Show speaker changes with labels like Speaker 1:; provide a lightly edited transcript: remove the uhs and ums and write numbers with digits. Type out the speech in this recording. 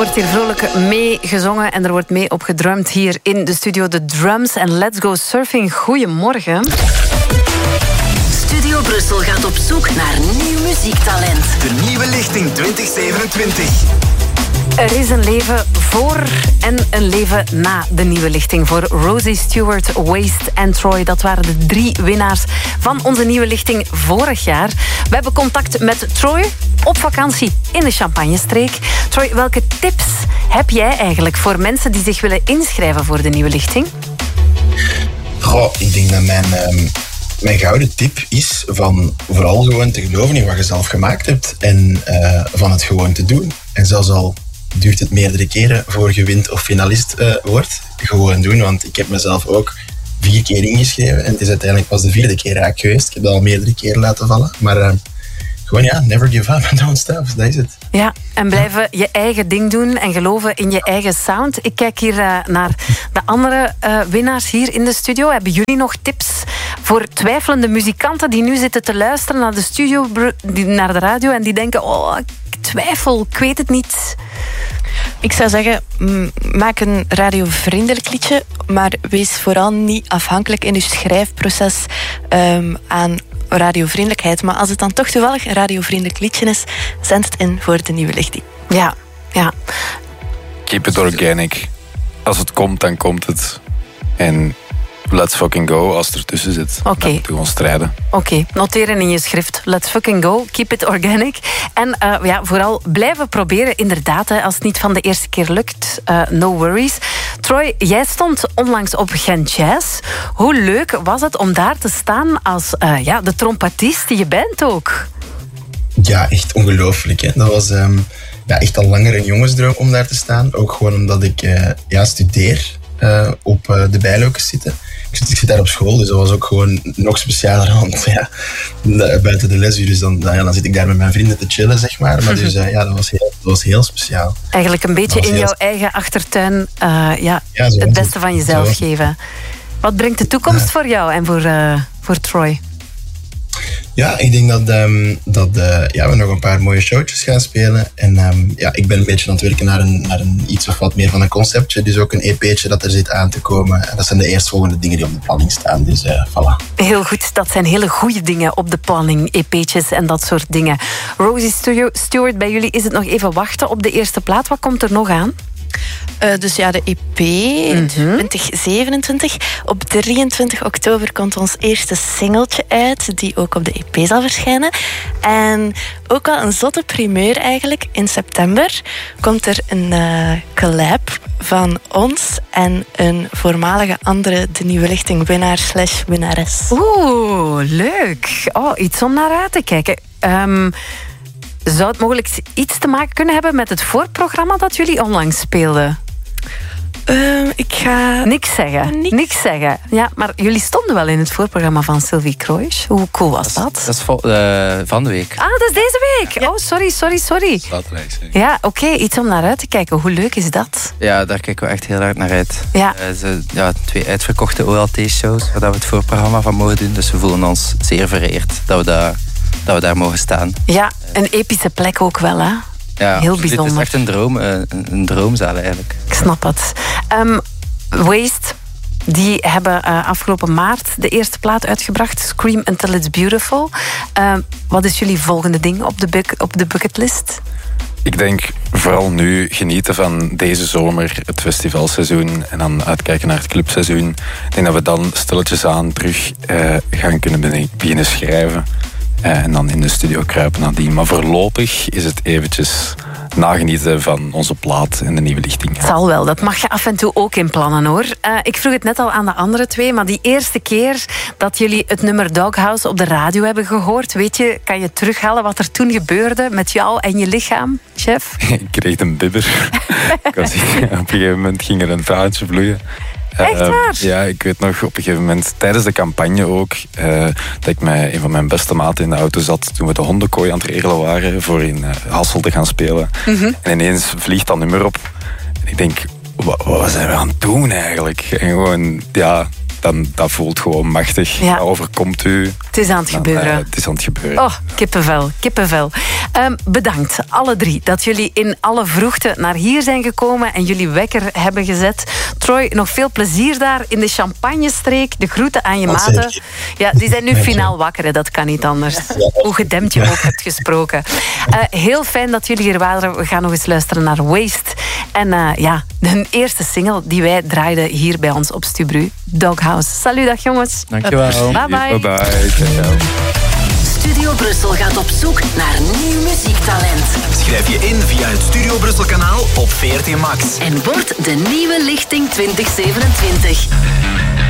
Speaker 1: wordt hier vrolijk mee gezongen en er wordt mee op gedrumd hier in de studio. De drums en Let's Go Surfing. Goedemorgen.
Speaker 2: Studio Brussel gaat op zoek naar nieuw muziektalent.
Speaker 3: De nieuwe lichting 2027.
Speaker 1: Er is een leven voor en een leven na de nieuwe lichting. Voor Rosie Stewart, Waste en Troy. Dat waren de 3 winnaars van onze nieuwe lichting vorig jaar. We hebben contact met Troy op vakantie in de Champagnestreek. Troy, welke tips heb jij eigenlijk voor mensen die zich willen inschrijven voor de nieuwe lichting?
Speaker 4: Goh, ik denk dat mijn gouden tip is van vooral gewoon te geloven in wat je zelf gemaakt hebt en van het gewoon te doen. En zelfs al duurt het meerdere keren voor je wint of finalist wordt, gewoon doen. Want ik heb mezelf ook 4 keer ingeschreven en het is uiteindelijk pas de 4e keer raak geweest. Ik heb dat al meerdere keren laten vallen. Maar gewoon never give up and don't stop. Dat is het.
Speaker 1: Ja, en blijven je eigen ding doen en geloven in je eigen sound. Ik kijk hier naar de andere winnaars hier in de studio. Hebben jullie nog tips voor twijfelende muzikanten die nu zitten te luisteren naar de studio, naar de radio en die denken, oh, ik twijfel, ik weet het niet.
Speaker 5: Ik zou zeggen, maak een radiovriendelijk liedje, maar wees vooral niet afhankelijk in je schrijfproces aan radiovriendelijkheid. Maar als het dan toch toevallig een radiovriendelijk liedje is, zend het in voor de nieuwe lichting.
Speaker 1: Ja.
Speaker 6: Keep it organic. Als het komt, dan komt het. En let's fucking go als het ertussen zit.
Speaker 1: Oké.
Speaker 6: Dan moeten we ons strijden.
Speaker 1: Oké, noteren in je schrift. Let's fucking go. Keep it organic. En vooral blijven proberen. Inderdaad, als het niet van de eerste keer lukt, no worries. Troy, jij stond onlangs op Gent Jazz. Hoe leuk was het om daar te staan als de trompetist die je bent ook?
Speaker 4: Ja, echt ongelooflijk. Hè? Dat was echt al langer een jongensdroom om daar te staan. Ook gewoon omdat ik studeer op de bijlokers zitten. Ik zit daar op school, dus dat was ook gewoon nog specialer. Want buiten de lesuur, dan zit ik daar met mijn vrienden te chillen, zeg maar. Maar dus dat was heel speciaal.
Speaker 1: Eigenlijk een beetje in jouw eigen achtertuin het beste van jezelf geven. Wat brengt de toekomst voor jou en voor Troy?
Speaker 4: Ja, ik denk dat we nog een paar mooie showtjes gaan spelen. En ik ben een beetje aan het werken naar een iets of wat meer van een conceptje. Dus ook een EP'tje dat er zit aan te komen. En dat zijn de eerstvolgende dingen die op de planning staan. Dus voilà.
Speaker 1: Heel goed, dat zijn hele goede dingen op de planning. EP'tjes en dat soort dingen. Rosie Stewart, bij jullie is het nog even wachten op de eerste plaat. Wat komt er nog aan?
Speaker 5: De EP 2027. Op 23 oktober komt ons eerste singeltje uit, die ook op de EP zal verschijnen. En ook wel een zotte primeur eigenlijk. In september komt er een collab van ons en een voormalige andere de nieuwe lichting winnaar/winnares.
Speaker 1: Oeh, leuk. Oh, iets om naar uit te kijken. Zou het mogelijk iets te maken kunnen hebben met het voorprogramma dat jullie onlangs speelden?
Speaker 5: Ik ga...
Speaker 1: Niks zeggen. Ja, maar jullie stonden wel in het voorprogramma van Sylvie Kroijs. Hoe cool was dat?
Speaker 7: Dat is van de week.
Speaker 1: Ah, dat is deze week? Ja. Oh, sorry.
Speaker 6: Zaterdag.
Speaker 1: Ja, oké, iets om naar uit te kijken. Hoe leuk is dat?
Speaker 7: Ja, daar kijken we echt heel hard naar uit.
Speaker 1: Ja.
Speaker 7: 2 uitverkochte OLT-shows waar we het voorprogramma van mogen doen. Dus we voelen ons zeer vereerd dat we daar mogen staan.
Speaker 1: Ja, een epische plek ook wel, hè?
Speaker 7: Ja,
Speaker 1: heel bijzonder.
Speaker 7: Het is echt een droomzaal eigenlijk.
Speaker 1: Ik snap het. Waste, die hebben afgelopen maart de eerste plaat uitgebracht. Scream Until It's Beautiful. Wat is jullie volgende ding op de bucketlist?
Speaker 6: Ik denk vooral nu genieten van deze zomer, het festivalseizoen en dan uitkijken naar het clubseizoen. Ik denk dat we dan stilletjes aan terug gaan kunnen beginnen schrijven. En dan in de studio kruipen nadien. Maar voorlopig is het eventjes nagenieten van onze plaat en de nieuwe lichting.
Speaker 1: Het zal wel, dat mag je af en toe ook in plannen, hoor. Ik vroeg het net al aan de andere 2, maar die eerste keer dat jullie het nummer Doghouse op de radio hebben gehoord, kan je terughalen wat er toen gebeurde met jou en je lichaam, chef?
Speaker 6: Ik kreeg een bibber. Op een gegeven moment ging er een vaatje vloeien.
Speaker 1: Echt waar?
Speaker 6: Ja, ik weet nog op een gegeven moment, tijdens de campagne ook, dat ik met een van mijn beste maten in de auto zat toen we de hondenkooi aan het regelen waren voor in Hassel te gaan spelen. Mm-hmm. En ineens vliegt dat nummer op. En ik denk, wat zijn we aan het doen eigenlijk? En gewoon, dat voelt gewoon machtig. Ja. Dat overkomt u.
Speaker 1: Het is aan het gebeuren.
Speaker 6: Het is aan het gebeuren.
Speaker 1: Oh, kippenvel. Bedankt, alle drie, dat jullie in alle vroegte naar hier zijn gekomen en jullie wekker hebben gezet. Troy, nog veel plezier daar in de Champagnestreek. De groeten aan je maten. Ja, die zijn nu finaal wakker, hè. Dat kan niet anders. Hoe gedempt je ook hebt gesproken. Heel fijn dat jullie hier waren. We gaan nog eens luisteren naar Waste. En de eerste single die wij draaiden hier bij ons op Stubru, Doghouse. Salut, dag jongens.
Speaker 7: Dankjewel.
Speaker 1: Bye bye.
Speaker 6: Bye bye. Ciao.
Speaker 2: Studio Brussel gaat op zoek naar nieuw muziektalent.
Speaker 3: Schrijf je in via het Studio Brussel kanaal op VRT Max.
Speaker 2: En word de nieuwe lichting 2027.